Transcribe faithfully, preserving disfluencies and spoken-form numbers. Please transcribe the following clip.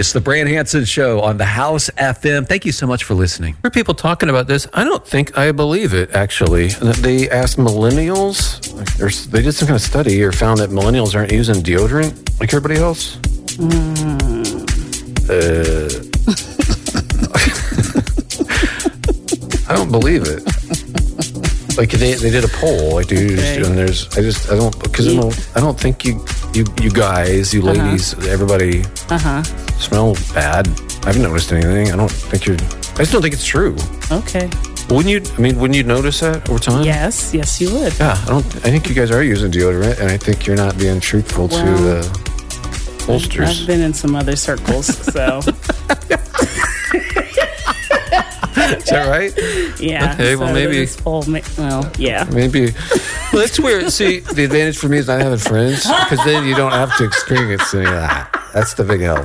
It's the Brand Hansen Show on the House F M. Thank you so much for listening. There are people talking about this. I don't think I believe it, actually. They asked millennials, or they did some kind of study or found that millennials aren't using deodorant like everybody else. Mm. Uh, I don't believe it. Like they, they did a poll, like dude, okay. and there's I just I don't because I don't I don't think you you you guys, you uh-huh. ladies, everybody uh-huh. smell bad. I haven't noticed anything. I don't think you're. I just don't think it's true. Okay. Wouldn't you? I mean, wouldn't you notice that over time? Yes, yes, you would. Yeah, I don't. I think you guys are using deodorant, and I think you're not being truthful well, to the pollsters. I've been in some other circles, so. Is that right? Yeah. Okay, well, so maybe. Full, well, yeah. Maybe. Well, that's weird. See, the advantage for me is not having friends, because then you don't have to experience any of that. That's the big help.